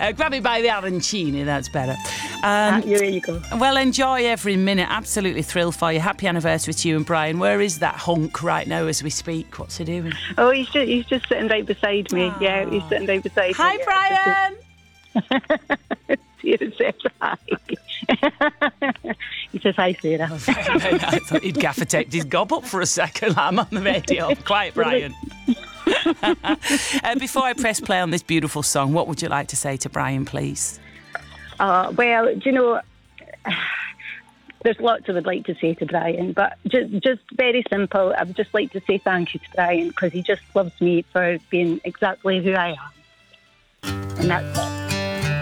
Grab me by the arancini, that's better. There you go. Well, enjoy every minute. Absolutely thrilled for you. Happy anniversary to you and Brian. Where is that hunk right now as we speak? What's he doing? Oh, he's just sitting right beside me. Oh. Yeah, he's sitting right beside me. Hi, Brian. He says hi. He says hi, Sarah. I thought he'd gaffer taped his gob up for a second. I'm on the radio. Quiet, Brian. Before I press play on this beautiful song, what would you like to say to Brian, please? Well, do you know, there's lots I would like to say to Brian, but just very simple. I would just like to say thank you to Brian because he just loves me for being exactly who I am. And that's it.